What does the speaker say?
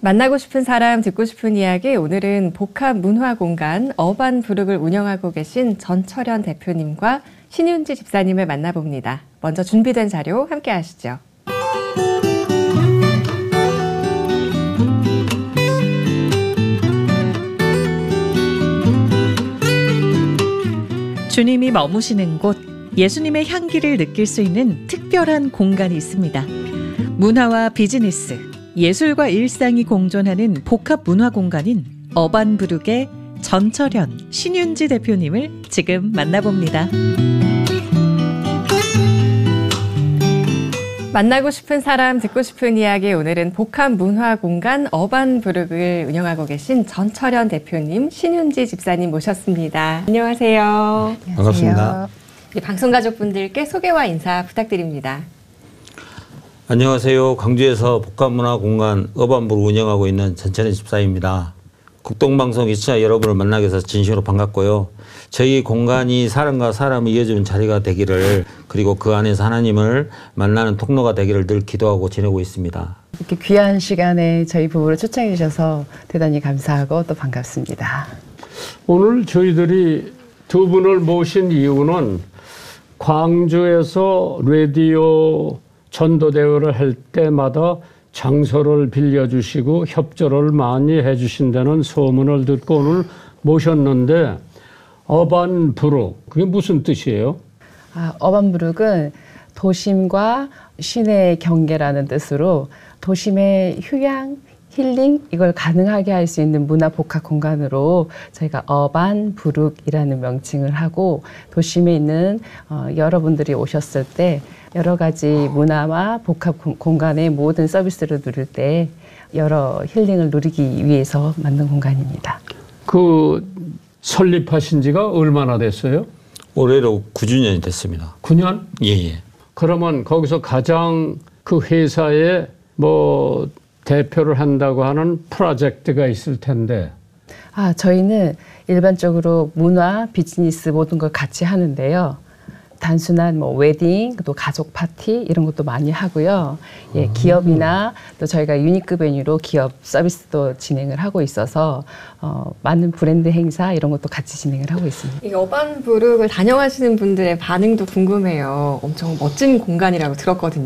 만나고 싶은 사람, 듣고 싶은 이야기, 오늘은 복합문화공간 어반부룩을 운영하고 계신 전철현 대표님과 신윤지 집사님을 만나봅니다. 먼저 준비된 자료 함께 하시죠. 주님이 머무시는 곳, 예수님의 향기를 느낄 수 있는 특별한 공간이 있습니다. 문화와 비즈니스, 예술과 일상이 공존하는 복합 문화 공간인 어반부룩의 전철현, 신윤지 대표님을 지금 만나봅니다. 만나고 싶은 사람, 듣고 싶은 이야기, 오늘은 복합 문화 공간 어반부룩을 운영하고 계신 전철현 대표님, 신윤지 집사님 모셨습니다. 안녕하세요. 반갑습니다. 방송 가족분들께 소개와 인사 부탁드립니다. 안녕하세요. 광주에서 복합문화공간 어반부룩 운영하고 있는 전철현 집사입니다. 국동방송 시청자 여러분을 만나게 돼서 진심으로 반갑고요. 저희 공간이 사람과 사람이 이어지는 자리가 되기를, 그리고 그 안에서 하나님을 만나는 통로가 되기를 늘 기도하고 지내고 있습니다. 이렇게 귀한 시간에 저희 부부를 초청해 주셔서 대단히 감사하고 또 반갑습니다. 오늘 저희들이 두 분을 모신 이유는 광주에서 라디오 전도대회를 할 때마다 장소를 빌려주시고 협조를 많이 해주신다는 소문을 듣고 오늘 모셨는데, 어반부룩, 그게 무슨 뜻이에요? 어반부룩은 도심과 시내의 경계라는 뜻으로 도심의 휴양, 힐링, 이걸 가능하게 할 수 있는 문화 복합 공간으로 저희가 어반부룩이라는 명칭을 하고, 도심에 있는 여러분들이 오셨을 때 여러 가지 문화와 복합 공간의 모든 서비스를 누릴 때 여러 힐링을 누리기 위해서 만든 공간입니다. 그 설립하신 지가 얼마나 됐어요? 올해로 9주년이 됐습니다. 9년? 예. 그러면 거기서 가장 그 회사에 대표를 한다고 하는 프로젝트가 있을 텐데. 저희는 일반적으로 문화, 비즈니스 모든 걸 같이 하는데요. 단순한 웨딩, 또 가족 파티 이런 것도 많이 하고요. 기업이나 또 저희가 유니크 베뉴로 기업 서비스도 진행을 하고 있어서 많은 브랜드 행사 이런 것도 같이 진행을 하고 있습니다. 이 어반부룩을 다녀가시는 분들의 반응도 궁금해요. 엄청 멋진 공간이라고 들었거든요.